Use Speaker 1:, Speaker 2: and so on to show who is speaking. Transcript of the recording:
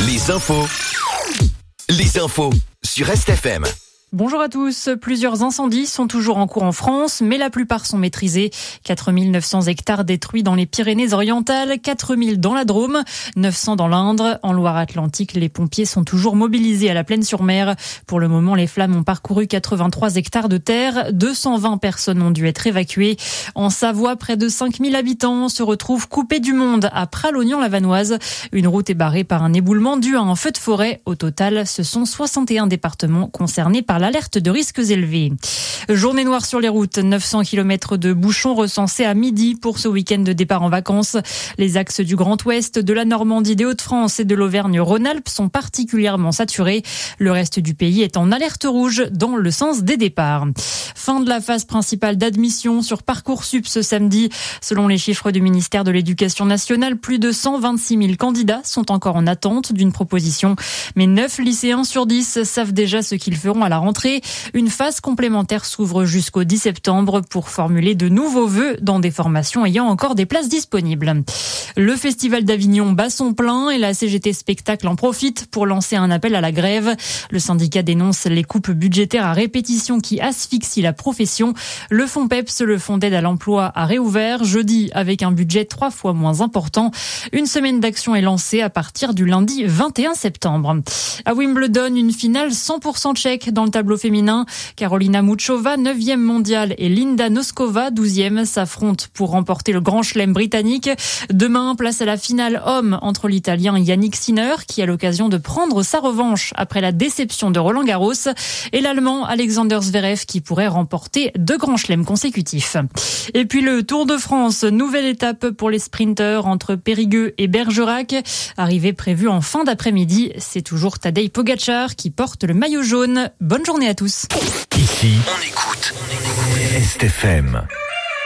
Speaker 1: Les infos sur RestFM.
Speaker 2: Bonjour à tous. Plusieurs incendies sont toujours en cours en France, mais la plupart sont maîtrisés. 4900 hectares détruits dans les Pyrénées-Orientales, 4000 dans la Drôme, 900 dans l'Indre. En Loire-Atlantique, les pompiers sont toujours mobilisés à la Plaine-sur-Mer. Pour le moment, les flammes ont parcouru 83 hectares de terre. 220 personnes ont dû être évacuées. En Savoie, près de 5000 habitants se retrouvent coupés du monde à Pralognan-la-Vanoise. Une route est barrée par un éboulement dû à un feu de forêt. Au total, ce sont 61 départements concernés par l'alerte de risques élevés. Journée noire sur les routes, 900 km de bouchons recensés à midi pour ce week-end de départ en vacances. Les axes du Grand Ouest, de la Normandie, des Hauts-de-France et de l'Auvergne-Rhône-Alpes sont particulièrement saturés. Le reste du pays est en alerte rouge dans le sens des départs. Fin de la phase principale d'admission sur Parcoursup ce samedi. Selon les chiffres du ministère de l'Éducation nationale, plus de 126 000 candidats sont encore en attente d'une proposition. Mais 9 lycéens sur 10 savent déjà ce qu'ils feront à la rentrée. Une phase complémentaire s'ouvre jusqu'au 10 septembre pour formuler de nouveaux vœux dans des formations ayant encore des places disponibles. Le Festival d'Avignon bat son plein et la CGT Spectacle en profite pour lancer un appel à la grève. Le syndicat dénonce les coupes budgétaires à répétition qui asphyxient la profession. Le fonds PEPS, le fonds d'aide à l'emploi, a réouvert jeudi avec un budget 3 fois moins important. Une semaine d'action est lancée à partir du lundi 21 septembre. À Wimbledon, une finale 100% tchèque dans le tableau féminin. Karolina Muchova, 9e mondiale, et Linda Noskova, 12e, s'affrontent pour remporter le Grand Chelem britannique. Demain, place à la finale homme entre l'Italien Yannick Sinner, qui a l'occasion de prendre sa revanche après la déception de Roland-Garros, et l'Allemand Alexander Zverev, qui pourrait remporter 2 Grands Chelems consécutifs. Et puis le Tour de France, nouvelle étape pour les sprinteurs entre Périgueux et Bergerac. Arrivée prévue en fin d'après-midi. C'est toujours Tadej Pogačar qui porte le maillot jaune. Bonne journée à tous.
Speaker 1: Ici, on écoute RestFM.